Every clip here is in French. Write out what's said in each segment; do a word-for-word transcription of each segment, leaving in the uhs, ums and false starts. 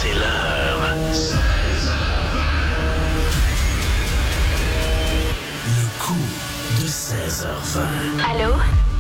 C'est l'heure. Le coup de seize heures vingt. Allô?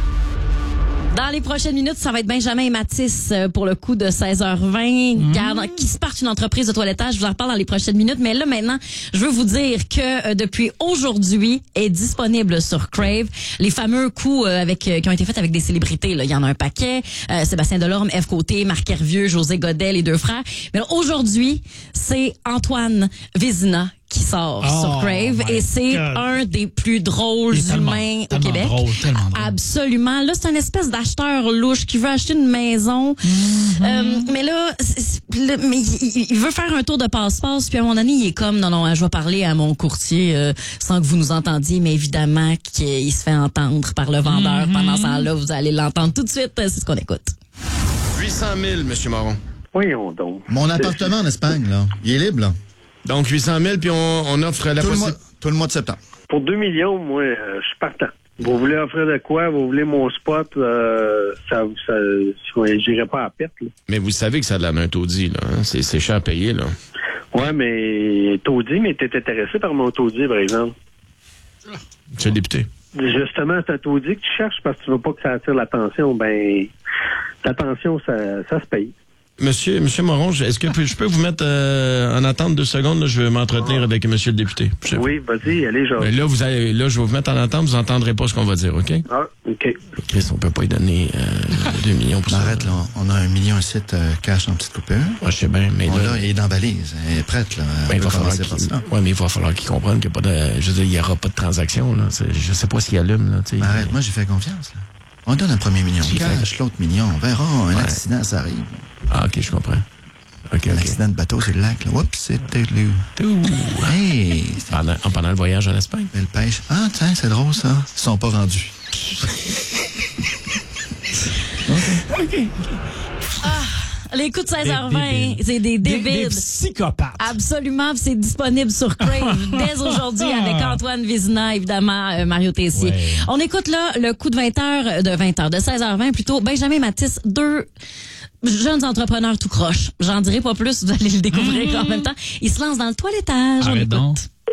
Dans les prochaines minutes, ça va être Benjamin et Mathis pour le coup de seize heures vingt. Mmh. Garde, qui se partent une entreprise de toilettage. Je vous en reparle dans les prochaines minutes. Mais là, maintenant, je veux vous dire que euh, depuis aujourd'hui, est disponible sur Crave les fameux coups euh, avec euh, qui ont été faits avec des célébrités. Là. Il y en a un paquet. Euh, Sébastien Delorme, Ève Côté, Marc Hervieux, José Godet, les deux frères. Mais là, aujourd'hui, c'est Antoine Vézina qui sort oh, sur Crave et c'est God. un des plus drôles humains tellement, au Québec. Drôle, tellement drôle. Absolument. Là, c'est une espèce d'acheteur louche qui veut acheter une maison. Mm-hmm. Euh, mais là, c'est, c'est, le, mais il, il veut faire un tour de passe-passe. Puis à un moment donné, il est comme, non, non, je vais parler à mon courtier euh, sans que vous nous entendiez. Mais évidemment qu'il se fait entendre par le vendeur. Mm-hmm. Pendant ce temps-là, vous allez l'entendre tout de suite. C'est ce qu'on écoute. huit cent mille, M. Moron. Voyons donc. Mon appartement en Espagne, là, il est libre, là. Donc, huit cent mille, puis on, on offre la tout, possibilité. tout le mois de septembre. Pour deux millions, moi, euh, je suis partant. Vous voulez offrir de quoi? Vous voulez mon spot? Euh, ça, ça, j'irai pas à perte, là. Mais vous savez que ça a de la d'un taudis, là. Hein? C'est, c'est cher à payer, là. Ouais, mais taudis, mais t'es intéressé par mon taudis, par exemple? Monsieur le député. Justement, c'est un taudis que tu cherches parce que tu veux pas que ça attire l'attention. Ben, l'attention, ça, ça se paye. Monsieur, Monsieur Moron, est-ce que je peux vous mettre euh, en attente deux secondes? Là, je vais m'entretenir avec Monsieur le député. Je... Oui, vas-y, allez, genre. Mais là, vous allez, là, je vais vous mettre en attente, vous n'entendrez pas ce qu'on va dire, OK? Ah, OK. Chris, on peut pas y donner euh, deux millions pour ça. Arrête, là, on a un million ici de euh, cash en petite coupure. Ouais, je sais bien, mais bon, là... là, il est dans la valise, il est prête, là. Ben, il va falloir qu'il... Ouais, mais il va falloir qu'il comprenne qu'il n'y a pas de... Je veux dire, il n'y aura pas de transaction, là. C'est... Je sais pas s'il allume, là, tu sais. Arrête, mais... moi, j'ai fait confiance, là. On donne un premier million de cash, l'autre million, on verra, un ouais. accident, ça arrive. Ah, OK, je comprends. Okay, un okay. accident de bateau sur le lac, là. Oups, c'était lui. Hey! Pendant, pendant le voyage en Espagne. Belle pêche. Ah, tiens, c'est drôle, ça. Ils sont pas rendus. OK. OK. Ah, les coups de seize heures vingt, c'est des débiles. Des, des psychopathes. Absolument, c'est disponible sur Crave dès aujourd'hui avec Antoine Vézina, évidemment, euh, Mario Tessier. Ouais. On écoute là le coup de vingt heures, de vingt heures, de seize heures vingt plutôt. Benjamin et Mathis, deux... jeunes entrepreneurs tout croche. J'en dirai pas plus, vous allez le découvrir mmh. en même temps. Ils se lancent dans le toilettage. Arrête donc.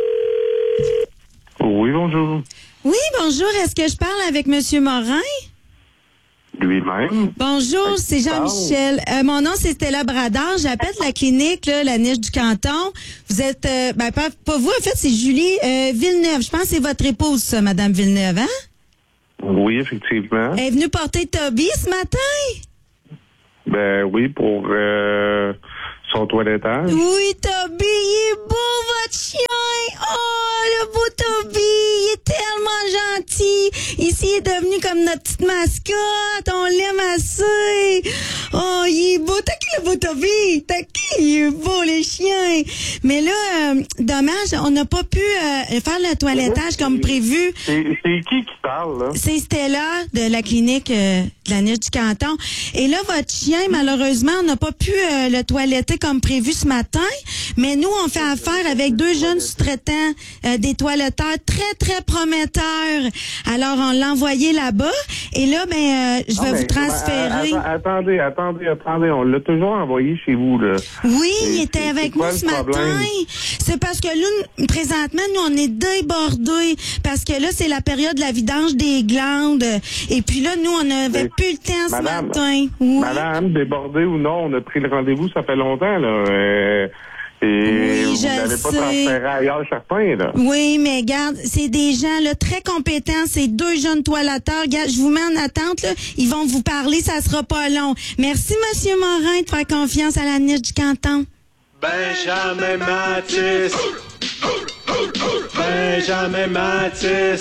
Oui, bonjour. Oui, bonjour. Est-ce que je parle avec Monsieur Morin? Lui-même. Bonjour, c'est Jean-Michel. Euh, mon nom, c'est Stella Bradard. J'appelle la clinique, là, la Niche du Canton. Vous êtes, euh, ben, pas, pas vous, en fait, c'est Julie euh, Villeneuve. Je pense que c'est votre épouse, ça, Madame Villeneuve, hein? Oui, effectivement. Elle est venue porter Toby ce matin? Ben oui, pour euh, son toilettage. Oui, Toby, il est beau, votre chien. Oh, le beau Toby, il est tellement gentil. Ici, il est devenu comme notre petite mascotte. On l'aime assez. Oh, il est beau. T'as qui le beau Toby? T'as qui? Il est beau, les chiens. Mais là, euh, dommage, on n'a pas pu euh, faire le toilettage comme prévu. C'est, c'est qui qui parle, là? C'est Stella de la clinique euh, de la Niche du Canton. Et là, votre chien, malheureusement, on n'a pas pu euh, le toiletter comme prévu ce matin. Mais nous, on fait affaire avec deux jeunes sous-traitants, euh, des toiletteurs très, très prometteurs. Alors, on l'a envoyé là-bas. Et là, ben, euh, je vais ah, vous transférer. Euh, attendez, attendez, attendez. On l'a toujours envoyé chez vous, là. Oui, c'est, il était avec moi ce matin. C'est parce que là, présentement, nous, on est débordés. Parce que là, c'est la période de la vidange des glandes. Et puis là, nous, on n'avait plus le temps ce madame, matin. Oui. Madame, débordée ou non, on a pris le rendez-vous, ça fait longtemps, là. Euh, et oui, vous je n'allez pas sais. transférer ailleurs certains, là. Oui, mais regarde, c'est des gens là très compétents, c'est deux jeunes toiletteurs. Regarde, je vous mets en attente, là. Ils vont vous parler, ça sera pas long. Merci, Monsieur Morin, de faire confiance à la Niche du Canton. Benjamin Mathis. Benjamin Mathis.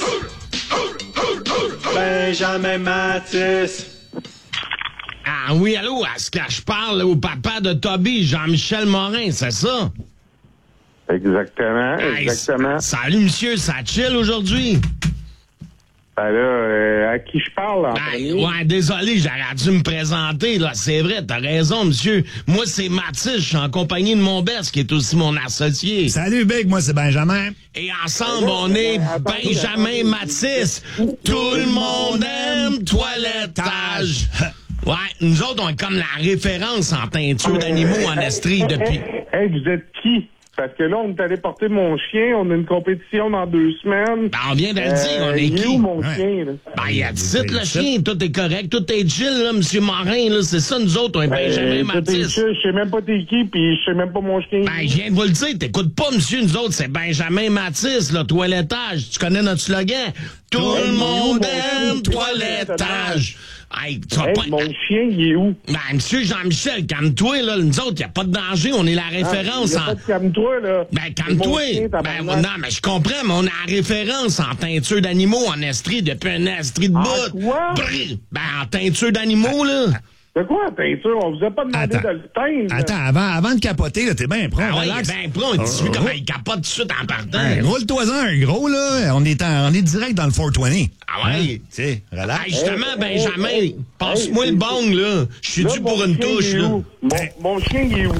Benjamin Mathis. Ah oui, allô, est-ce que je parle au papa de Toby, Jean-Michel Morin, c'est ça? Exactement, hey, exactement. Salut, monsieur, ça chill aujourd'hui? Ben là, euh, à qui je parle, en ben, ouais, désolé, j'aurais dû me présenter, là, c'est vrai, t'as raison, monsieur. Moi, c'est Mathis, je suis en compagnie de mon best, qui est aussi mon associé. Salut, Big, moi, c'est Benjamin. Et ensemble, on est Benjamin Mathis. Tout le monde aime toilettage. Ouais, nous autres, on est comme la référence en teinture d'animaux en Estrie depuis... Hey, vous êtes qui? Parce que là, on est allé porter mon chien, on a une compétition dans deux semaines. Ben, on vient de le dire, on est il est qui? où, mon Ouais. chien, là? Ben, il a dit le chien, tout est correct, tout est chill, là, M. Morin, là, c'est ça, nous autres, on est Benjamin Euh, toi, t'es Mathis. chill, je sais même pas t'es qui, puis je sais même pas mon chien. Ben, je viens de vous le dire, t'écoutes pas, monsieur, nous autres, c'est Benjamin Mathis, là, toilettage. Tu connais notre slogan? Tout le monde aime toilettage. Hey, tu vas Hey, pas... mon chien, il est où? Ben, monsieur Jean-Michel, calme-toi, là, nous autres, y a pas de danger, on est la référence Ah, y a en... pas de calme-toi, là. Ben, C'est calme-toi. mon chien, Ben, tabarnak. non, mais je comprends, mais on a la référence en teinture d'animaux en Estrie depuis un Estrie de En bout. quoi? Brrr. Ben, en teinture d'animaux, là. De quoi, la teinture? On vous a pas demandé Attends. de le teindre. là. Attends, avant, avant de capoter, là, t'es bien prêt, Ah ouais, relax. ben, prends, tu sais comment il capote tout de suite en partant. Hey, roule-toi-en un gros, là. On est, en- on est direct dans le quatre vingt. Ah ouais? Tu sais, relax. Hey, justement, Hey, Benjamin, hey, hey, passe-moi hey, le hey, bong, là. Je suis Là, dû mon pour une chien, touche, il est là. où? Mon, mon chien, il est où?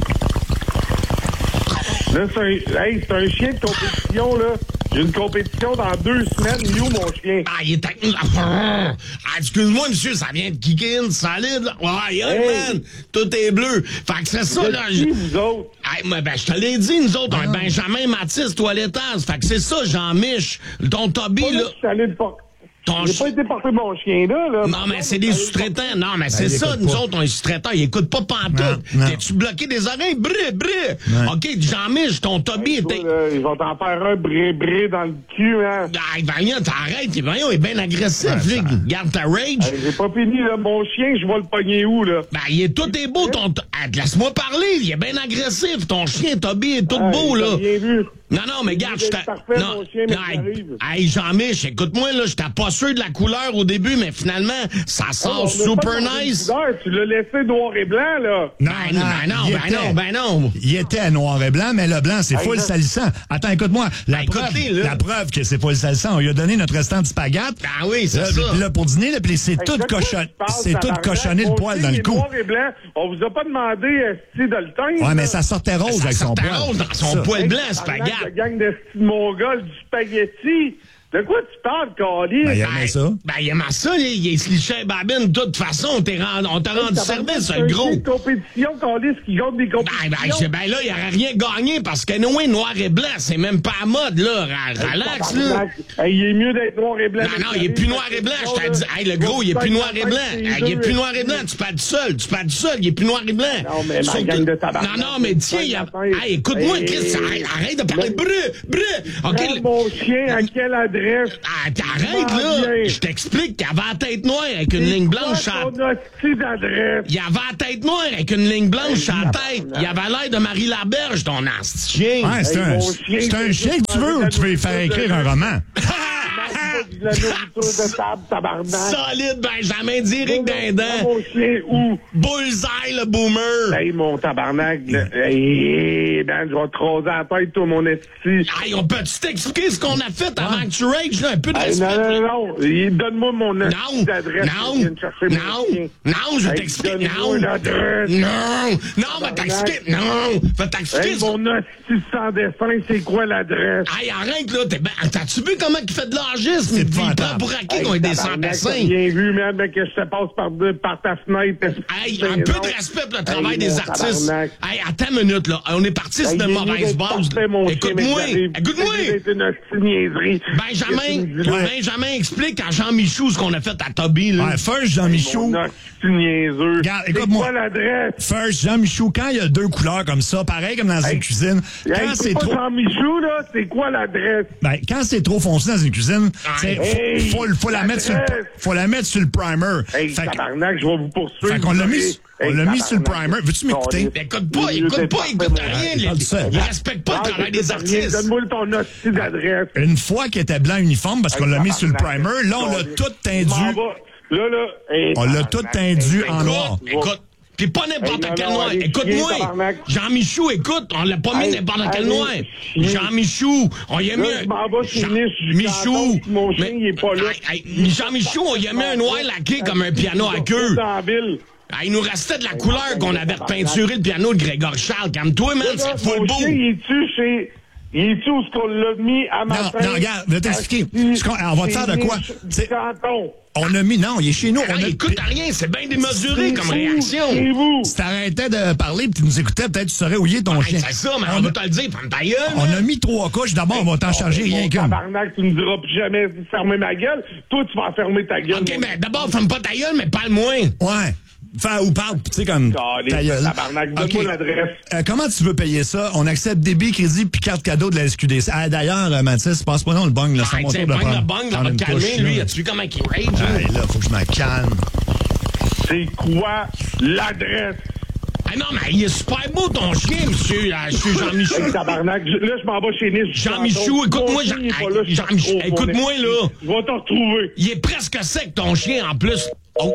Là, c'est un, hey, c'est un chien de compétition, là. J'ai une compétition dans deux semaines. Il est où, mon chien? Ah, il est... à- Ah, excuse-moi, monsieur, ça vient de kicker in, solide, là. Ouais, yeah, Hey. man, tout est bleu. Fait que c'est ça, Vous là. êtes qui, vous autres? Hey, moi, ben, je te l'ai dit, nous autres, un Benjamin Mathis toilettage. Fait que c'est ça, Jean-Mich. Ton Toby, Pas là. là, je suis allé le porter. Ton J'ai ch- pas été porter mon chien, là. là. Non, mais c'est des sous-traitants. Non, mais c'est il ça, écoute nous pas. autres, on est sous-traitants. Ils écoutent pas pantoute. Non, non. T'es-tu bloqué des oreilles? Bré, bré. Ouais. OK, Jean-Mich, ton Toby Toi, était... là, ils vont t'en faire un bré-bré dans le cul, hein. Hey, Vaillant, t'arrêtes. Vaillant est bien agressif. Ouais, là. ça- Garde ta rage. Hey, j'ai pas fini, là. Mon chien, je vais le pogner où, là? Ben, il est tout est beau, ton... Hey, laisse-moi parler. Il est bien agressif. Ton chien, Toby, est tout Hey, beau, là. j'ai rien vu. Non, non, mais garde, je C'est t'a... parfait, Non, mon chien, mais non, j'arrive. hey, hey, Jean-Mich, écoute-moi, là, j'étais pas sûr de la couleur au début, mais finalement, ça On sort m'a pas super demandé de nice. couleur, tu l'as laissé noir et blanc, là. Ben, non, ben non, il ben était- non, ben non. Il était noir et blanc, mais le blanc, c'est Hey, full là- salissant. Attends, écoute-moi. La, Ben, preuve, écoute-les, là. la preuve que c'est full salissant, on lui a donné notre restant de spaghetti. Ben oui, c'est Là, ça. puis là, pour dîner, là, puis c'est Hey, tout de quoi cochon, tu parles, c'est tout tabarnak? cochonné le Mon poil chien, dans il le est cou. noir et blanc. On vous a pas demandé, esti, de le teindre. Ouais, mais là. ça sortait rose Ça avec son sortait poil. rose dans son Ça. poil Hey, blanc, tabarnak, spaghetti. de gang de sti de Mongols, du spaghetti. De quoi tu parles, Carly? Ben, il aimait Ben, ça. Ben, il aimait ça, il, il est sliché babine. De toute façon, on t'a rendu, on t'a rendu service, un le gros. chien de compétition, Carly, qui gagne des Ben, compétitions. ben, je sais, ben là, il aurait rien gagné parce que Noé, noir et blanc, c'est même pas à mode, là. Ra- Relax, là. Tabarnak. Hey, il est mieux d'être noir et blanc. Non, non, il est plus noir et blanc, je t'ai dit. Hey, le gros, il est plus noir et blanc. Hey, il est plus noir et blanc, tu parles tout seul, tu parles tout seul, il est plus noir et blanc. Non, mais ma Sauf gang que- de tabarnak. Non, non, mais tiens, il y a... Hey, écoute-moi, Hey. Chris, arrête, arrête de parler Mais- brû, brû. OK, Prends le- mon chien, à quelle adresse? Ah, t'arrêtes, Ah, là. bien. Je t'explique qu'il avait la tête noire avec une ligne blanche à... Quoi ton hostie d'adresse? Il avait la tête noire avec une ligne blanche à la tête. Il avait l'air de Marie Laberge, ton asti chien. Ouais, c'est Hey, un, mon c'est chien, un c'est chien que juste tu veux manger ou de tu veux la y faire nourriture écrire de- un roman? Mange pas de la nourriture de table, tabarnak. Solide, Benjamin, direct Prends dindin. mon chien où? Bullseye, le boomer. Hey, mon tabarnak, là. Hey, man, je vais te raser la tête, toi, mon esti. Hey, on peut-tu t'expliquer ce qu'on a fait avant que tu rages, là? Un peu de Hey, respect. non, non, non. Il- Donne-moi mon hostie Non, d'adresse. non, Je viens de chercher mon non, chien. non, je Hey, t'explique, donne-moi non. l'adresse. Non, non, va t'expliquer, non, va t'expliquer. Hey, mon hostie sans dessin, c'est quoi l'adresse? Hey, arrête, là, t'es ben... T'as-tu vu comment il fait de l'argisme? C'est Il prend épouvantable. pour acquis Hey, qu'on est des sans tabarnak, dessins. t'as rien vu, man, mais que je te passe par, deux- par ta fenêtre. Hey, C'est un peu non. de respect pour le travail Hey, des mon artistes. tabarnak. Hey, attends une minute, là. On est parti sur Hey, de il est mieux mauvaise d'être base. parfait, mon chien, Écoute-moi, mais j'arrive. écoute-moi. C'est une hostie niaiserie. Benjamin, Qu'est-ce que tu me dis là? Benjamin, explique à Jean Michou ce qu'on a fait à Toby, là. Ouais, first, Jean Michou. Mon hostie niaiseux. Regarde, C'est écoute-moi. quoi l'adresse? First, Jean Michou, quand il y a deux couleurs comme ça, pareil comme dans Hey. une cuisine, Hey, quand c'est c'est pas trop. Jean-Michou, là, c'est quoi l'adresse? Ben, quand c'est trop foncé dans une cuisine, c'est- Hey, faut, faut, faut la mettre sur le, l'adresse. faut la mettre sur le primer. Hey, Fait que- tabarnak, je vais vous poursuivre. fait qu'on l'a mis, Hey, on l'a mis sur le tabarnak. primer. Veux-tu m'écouter? Caliste. Écoute pas, Il est mieux écoute d'être pas, parfait, écoute mon rien. chien. Il, parle tout seul. il respecte pas le Ah, travail des écoute rien. artistes. Donne-moi ton hostie d'adresse. Une fois qu'il était blanc uniforme, parce qu'on Hey, l'a mis sur le tabarnak. primer, là, on l'a Caliste. tout Je m'en tendu. vais. Là, là. Hey, On l'a tabarnak. tout tendu en noir. Écoute, écoute. Puis pas n'importe Hey, non, quel non, noir. allez, Écoute-moi. chier, tabarnak. Jean-Michou, écoute, on l'a pas mis Hey, n'importe quel allez, noir. chier. Jean-Michou, on y a Là, mis je m'en vais sur une liste du Michou. canton, puis mon chien, Mais- il est pas là. Hey, hey, Jean-Michou, on y a mis un noir laqué comme un piano à queue. Dans la ville. Ah, il nous restait de la couleur qu'on avait repeinturé le piano de Grégor Charles. Calme-toi, man, Là, c'est full mon beau. chien, il est-tu chez... Il est-tu où ce qu'on l'a mis à matin? Non, non, regarde, je vais t'expliquer. Ce qu'on- On va te faire de quoi? C'est- Canton. On a mis, non, il est chez nous. On Hey, a, écoute à rien, c'est bien démesuré comme réaction. C'est vous. si t'arrêtais de parler et tu nous écoutais, peut-être tu saurais où il est ton Hey, chien. c'est ça, mais on, on va a, te le dire, prends ta gueule. on a mis trois couches. D'abord, on va t'en charger rien Mon qu'une. tabarnak, tu ne diras plus jamais fermer ma gueule. Toi, tu vas fermer ta gueule. OK, mon- mais d'abord, ferme pas ta gueule, mais parle moins. Ouais. Enfin, ou parle, tu sais, comme Caliste, ta gueule. tabarnak, donne-moi OK. l'adresse. Euh, comment tu veux payer ça? On accepte débit, crédit puis carte cadeau de la S Q D C. Ah, d'ailleurs, euh, Mathis, passe pas non le bang, là. C'est Ah, mon tiens, tour de bang le prendre- bang, là, prendre va une te calmer, couche, lui. là. As-tu vu comment il rage? hein? Hey, là, faut que je me calme. C'est quoi l'adresse? Ah non, mais il est super beau, ton chien, monsieur, là, monsieur Jean-Michel. Hey, tabarnak, je- là, je m'en vais chez Nice. Jean-Michou, écoute-moi, Jean- Jean, hey, Jean-Michel, écoute-moi, là. Je vais te retrouver. Il est presque sec, ton chien, en plus. Oh!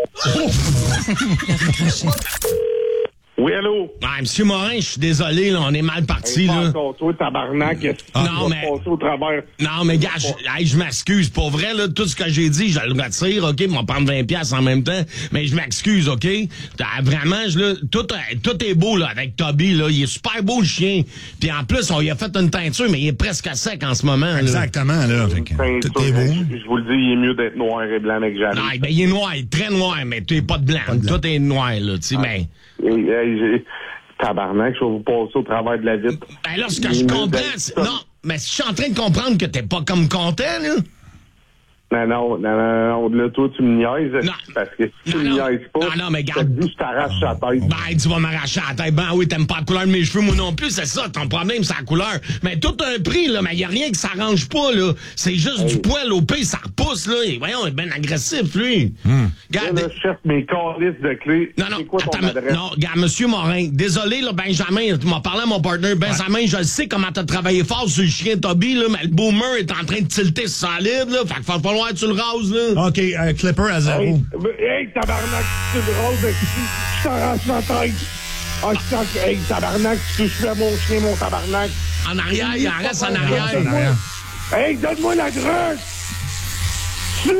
Oui, allô? Ah, monsieur Morin, je suis désolé, là, on est mal parti, Hey, là. pas encore toi, tabarnak. Ah, Tu non, vas mais- passer au travers. Non, mais gars, je, hey, je m'excuse. Pour vrai, là, tout ce que j'ai dit, je le retire, OK? On va prendre vingt piastres en même temps. Mais je m'excuse, OK? T'as- Vraiment, je, là, tout, euh, tout est beau, là, avec Toby, là. Il est super beau, le chien. Puis en plus, on lui a fait une teinture, mais il est presque sec en ce moment, là. Exactement, là. Fait que, Enfin, tout toi, est beau. Je, je vous le dis, il est mieux d'être noir et blanc, mec, j'arrive. Non, ben, il est noir, il est très noir, mais tu es pas de blanc. de blanc. Tout est noir, là, tu sais, mais... Hey, hey, j'ai- tabarnak, je vais vous passer au travers de la vitre. Ben là, ce que je comprends, c'est... Non, mais je suis en train de comprendre que t'es pas comme content, là. Non, non, non, non, non, là, toi, tu me niaises. Non. Parce que si tu Non, me non. niaises pas, Non, non, mais je te garde. dis, je t'arrache la tête. Ben, tu vas m'arracher la tête. Ben oui, t'aimes pas la couleur de mes cheveux, moi non plus, c'est ça. Ton problème, c'est la couleur. Mais tout a un prix, là, mais y a rien qui s'arrange pas, là. C'est juste du poil au pays, ça repousse, là. Et voyons, il est bien agressif, lui. Là, Regarde. là, je cherche mes calices de clés. Non, non, C'est quoi ton attends, adresse? non, regarde, monsieur Morin, désolé, là, Benjamin, tu m'as parlé à mon partner, Benjamin, je sais comment t'as travaillé fort sur le chien Toby, là, mais le boomer est en train de tilter solide, là, fait qu'il va falloir que tu le rases, là. OK, euh, Clipper à zéro. Hey, hey, tabarnak, tu me roses de je t'arrache la tête. Ah, je t'en... Hey, tabarnak, tu touches à mon chien, mon tabarnak. En arrière, il en reste en En arrière. arrière. Hey, donne-moi la drogue! Suite!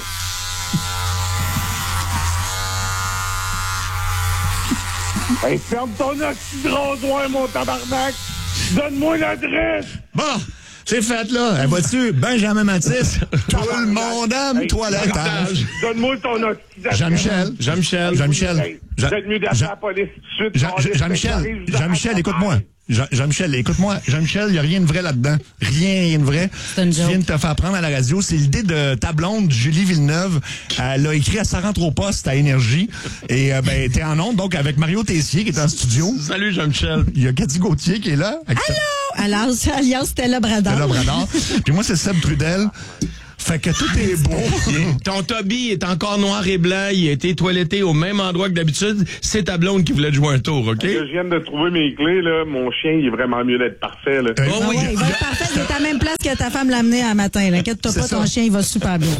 Hey, ferme ton oxy de rasoir, mon tabarnak! Donne-moi l'adresse! Bon, c'est fait, là. Elle va-tu? Benjamin Mathis. Tout le monde aime Hey, toilettage. Donne-moi ton oxy d'adresse. Jean-Michel. Jean-Michel. Jean-Michel. Hey, Jean- Vous êtes mieux d'appeler Jean- la police tout de suite. Jean- Jean- Jean-Michel, Jean-Michel, écoute-moi. Jean- Jean-Michel, écoute-moi. Jean-Michel, il n'y a rien de vrai là-dedans. Rien, rien de vrai. C'est une Tu joke. viens de te faire prendre à la radio. C'est l'idée de ta blonde, Julie Villeneuve. Elle l'a écrit à sa rentre au poste à Énergie. Et euh, ben, t'es en onde, donc, avec Mario Tessier, qui est en studio. Salut, Jean-Michel. Il y a Cathy Gauthier qui est là. Avec sa- Alors, c'est alias Stella Bradard. Stella Bradard. Puis moi, c'est Seb Trudel. Fait que tout est beau. Ton Toby est encore noir et blanc, il a été toiletté au même endroit que d'habitude. C'est ta blonde qui voulait te jouer un tour, OK? Je viens de trouver mes clés, là. Mon chien, il est vraiment mieux d'être parfait, là. Euh, Oh Ah oui. ouais, il va être parfait. Il est à la même place que ta femme l'a amené un matin. là. Inquiète-toi C'est pas, ça. ton chien, il va super bien.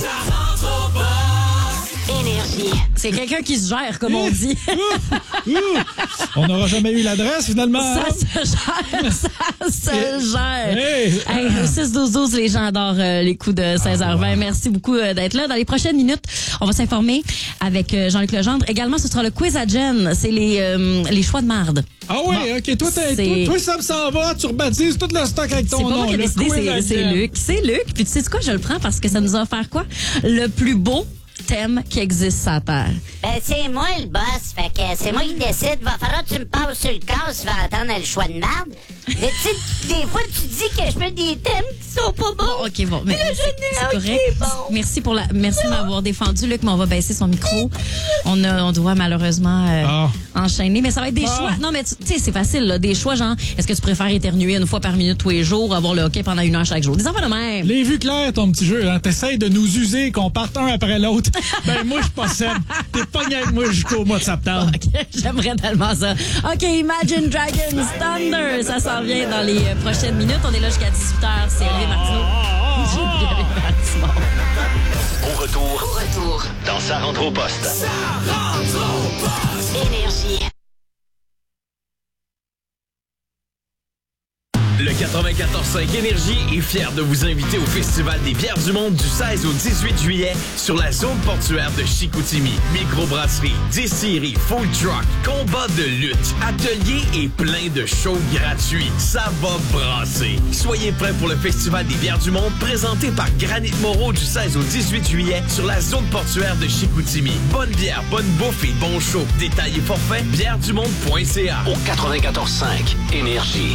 Énergie. C'est quelqu'un qui se gère, comme on dit. On n'aura jamais eu l'adresse, finalement. Ça se gère, ça se gère. Hey. Hey, au six douze douze, les gens adorent euh, les coups de seize heures vingt. Merci beaucoup euh, d'être là. Dans les prochaines minutes, on va s'informer avec euh, Jean-Luc Legendre. Également, ce sera le quiz à Jen. C'est les, euh, les choix de marde. Ah oui, Bon, OK. Toi, t'es- c'est- toi, toi, ça me s'en va. Tu rebaptises tout le stock avec C'est ton pas nom. moi qui ai le décidé, quiz c'est, à c'est Jen. Luc. C'est Luc. Puis tu sais quoi, je le prends parce que ça nous a offert quoi? Le plus beau thème qui existe sur la Terre. Ben, c'est moi le boss, fait que c'est moi qui décide. Va falloir que tu me passes sur le corps si tu vas entendre le choix de merde. Mais tu sais, des fois, tu dis que je fais des thèmes qui sont pas bons. Bon, OK, bon. Mais là, je c'est, n'ai c'est aucun correct. bon. Merci pour la, merci de m'avoir défendu, Luc, mais on va baisser son micro. On a, on doit malheureusement euh, Ah. enchaîner, mais ça va être des Ah. choix. Non, mais tu tu sais, c'est facile, là. Des choix, genre, est-ce que tu préfères éternuer une fois par minute tous les jours, avoir le hockey pendant une heure chaque jour? Des enfants de même. Les vues claires, ton petit jeu. Hein? T'essayes de nous user, qu'on parte un après l'autre. Ben, moi, je possède. T'es pogné avec moi jusqu'au mois de septembre. OK, j'aimerais tellement ça. OK, Imagine Dragons Thunder, ça s'en vient dans les euh, prochaines minutes. On est là jusqu'à dix-huit heures. C'est Hervé Martineau. J'ai bien Martineau. Au retour, Au retour, dans sa rentre au poste. Énergie. Le quatre-vingt-quatorze cinq Énergie est fier de vous inviter au Festival des bières du monde du seize au dix-huit juillet sur la zone portuaire de Chicoutimi. Microbrasserie, distillerie, food truck, combat de lutte, ateliers et plein de shows gratuits. Ça va brasser. Soyez prêts pour le Festival des bières du monde présenté par Granit Moreau du seize au dix-huit juillet sur la zone portuaire de Chicoutimi. Bonne bière, bonne bouffe et bon show. Détails et forfaits, bière du monde point c a. Au quatre-vingt-quatorze cinq Énergie.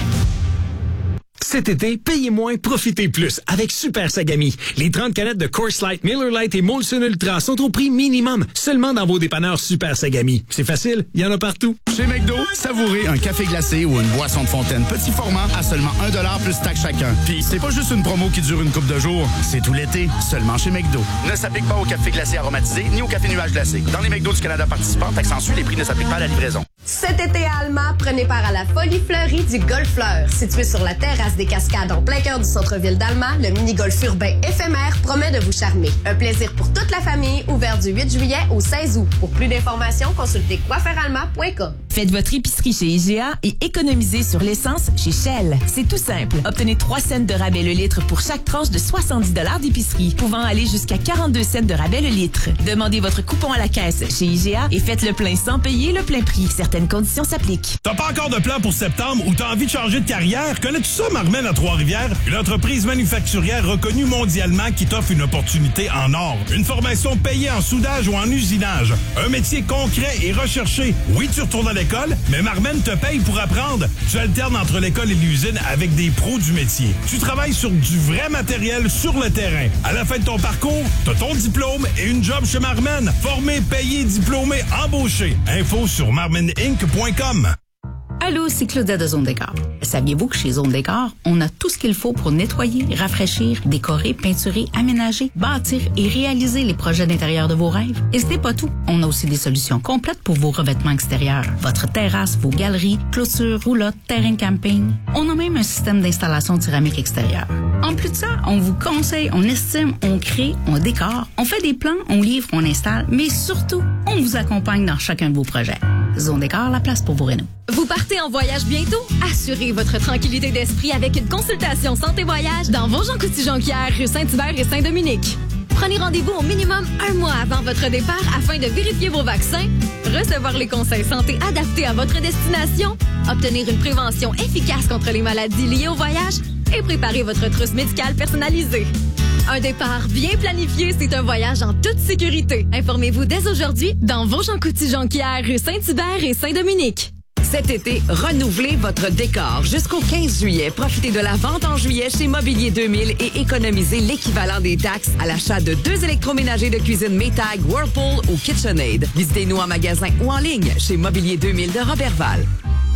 Cet été, payez moins, profitez plus avec Super Sagami. Les trente canettes de Coors Light, Miller Lite et Molson Ultra sont au prix minimum, seulement dans vos dépanneurs Super Sagami. C'est facile, il y en a partout. Chez McDo, savourez un café glacé ou une boisson de fontaine petit format à seulement un dollar plus taxe chacun. Puis c'est pas juste une promo qui dure une couple de jours, c'est tout l'été, seulement chez McDo. Ne s'applique pas au café glacé aromatisé ni au café nuage glacé. Dans les McDo du Canada participants, taxe en sus, les prix ne s'appliquent pas à la livraison. Cet été à Alma, prenez part à la Folie Fleurie du Golfleur. Situé sur la terrasse des Cascades en plein cœur du centre-ville d'Alma, le mini-golf urbain éphémère promet de vous charmer. Un plaisir pour toute la famille, ouvert du huit juillet au seize août. Pour plus d'informations, consultez coiffeuralma point com. Faites votre épicerie chez I G A et économisez sur l'essence chez Shell. C'est tout simple. Obtenez trois cents de rabais le litre pour chaque tranche de soixante-dix dollars d'épicerie, pouvant aller jusqu'à quarante-deux cents de rabais le litre. Demandez votre coupon à la caisse chez I G A et faites le plein sans payer le plein prix. Certaines conditions s'appliquent. T'as pas encore de plan pour septembre ou t'as envie de changer de carrière? Connais-tu ça, Marmen à Trois-Rivières? Une entreprise manufacturière reconnue mondialement qui t'offre une opportunité en or. Une formation payée en soudage ou en usinage. Un métier concret et recherché. Oui, tu retournes à l'école, mais Marmen te paye pour apprendre. Tu alternes entre l'école et l'usine avec des pros du métier. Tu travailles sur du vrai matériel sur le terrain. À la fin de ton parcours, t'as ton diplôme et une job chez Marmen. Formé, payé, diplômé, embauché. Info sur marmen inc point com. Allô, c'est Claudia de Zone Décor. Saviez-vous que chez Zone Décor, on a tout ce qu'il faut pour nettoyer, rafraîchir, décorer, peinturer, aménager, bâtir et réaliser les projets d'intérieur de vos rêves? Et ce n'est pas tout. On a aussi des solutions complètes pour vos revêtements extérieurs. Votre terrasse, vos galeries, clôtures, roulottes, terrain de camping. On a même un système d'installation de céramique extérieure. En plus de ça, on vous conseille, on estime, on crée, on décore, on fait des plans, on livre, on installe, mais surtout, on vous accompagne dans chacun de vos projets. Zone Décor, la place pour vos rénaux. Vous partez en voyage bientôt? Assurez votre tranquillité d'esprit avec une consultation santé-voyage dans Vosges-en-Couty-Jonquière, rue Saint-Hubert et Saint-Dominique. Prenez rendez-vous au minimum un mois avant votre départ afin de vérifier vos vaccins, recevoir les conseils santé adaptés à votre destination, obtenir une prévention efficace contre les maladies liées au voyage et préparer votre trousse médicale personnalisée. Un départ bien planifié, c'est un voyage en toute sécurité. Informez-vous dès aujourd'hui dans Vosges-en-Couty-Jonquière, rue Saint-Hubert et Saint-Dominique. Cet été, renouvelez votre décor. Jusqu'au quinze juillet, profitez de la vente en juillet chez Mobilier deux mille et économisez l'équivalent des taxes à l'achat de deux électroménagers de cuisine Maytag, Whirlpool ou KitchenAid. Visitez-nous en magasin ou en ligne chez Mobilier deux mille de Robertval.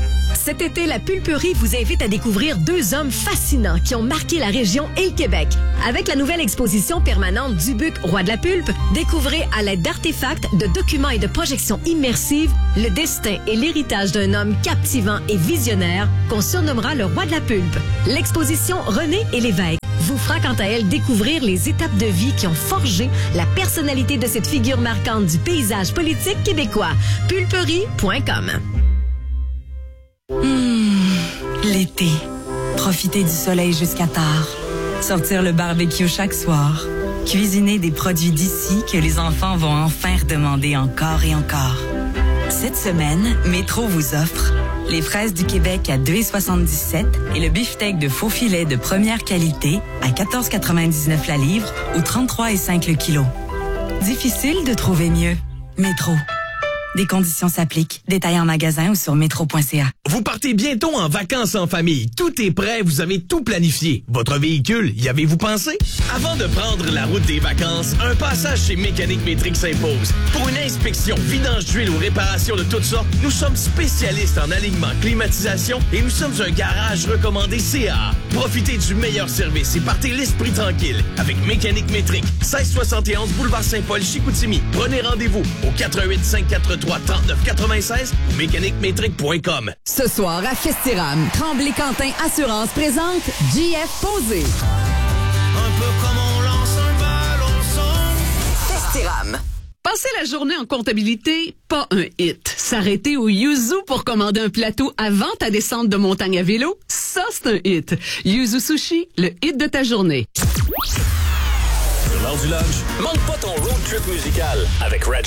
Cet été, la Pulperie vous invite à découvrir deux hommes fascinants qui ont marqué la région et le Québec. Avec la nouvelle exposition permanente Dubuc, roi de la pulpe, découvrez à l'aide d'artefacts, de documents et de projections immersives le destin et l'héritage d'un homme captivant et visionnaire qu'on surnommera le roi de la pulpe. L'exposition René et l'évêque vous fera quant à elle découvrir les étapes de vie qui ont forgé la personnalité de cette figure marquante du paysage politique québécois. pulperie point com. Mmh, l'été. Profiter du soleil jusqu'à tard. Sortir le barbecue chaque soir. Cuisiner des produits d'ici que les enfants vont enfin redemander encore et encore. Cette semaine, Métro vous offre les fraises du Québec à deux dollars soixante-dix-sept et le beefsteak de faux filet de première qualité à quatorze quatre-vingt-dix-neuf la livre ou trente-trois virgule cinq le kilo. Difficile de trouver mieux. Métro. Des conditions s'appliquent. Détails en magasin ou sur métro point c a. Vous partez bientôt en vacances en famille. Tout est prêt, vous avez tout planifié. Votre véhicule, y avez-vous pensé? Avant de prendre la route des vacances, un passage chez Mécanique Métrique s'impose. Pour une inspection, vidange d'huile ou réparation de toutes sortes, nous sommes spécialistes en alignement, climatisation et nous sommes un garage recommandé C A A. Profitez du meilleur service et partez l'esprit tranquille avec Mécanique Métrique, seize soixante et onze boulevard Saint-Paul, Chicoutimi. Prenez rendez-vous au quatre un huit, cinq quatre trois, trente-neuf quatre-vingt-seize ou mécanique métrique point com. Ce soir à Festiram, Tremblay-Quentin Assurance présente J F Posé. Un peu comme on lance un ballon son. Festiram. Passer la journée en comptabilité, pas un hit. S'arrêter au Yuzu pour commander un plateau avant ta descente de montagne à vélo, ça c'est un hit. Yuzu Sushi, le hit de ta journée. Sur l'heure du lunch, manque pas ton road trip musical avec Red